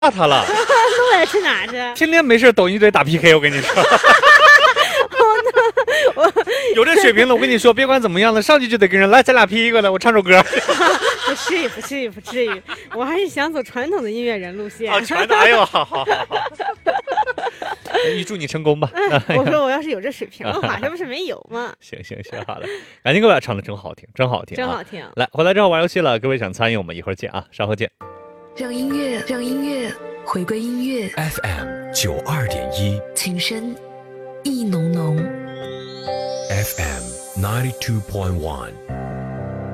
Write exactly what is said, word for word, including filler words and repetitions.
他了。 那我也去哪去？ 天天没事抖音队打 P K， 我跟你说。有这水平了，我跟你说，别管怎么样了，上去就得跟人来，咱俩 P 一个的，我唱首歌。 不至于，不至于，不至于，我还是想走传统的音乐人路线。 啊，传统，哎呦，好好好好。预祝你成功吧。 哎、我说我要是有这水平的话，这不是没有吗？ 行行行，好了，感谢各位，唱的真好听，真好听、啊， 真好听。 来，回来之后玩游戏了，各位想参与，我们一会儿见啊，稍后见。 让音乐，让音乐回归音乐。 F M 九二点一， 情深意浓浓。 F M ninety two point one。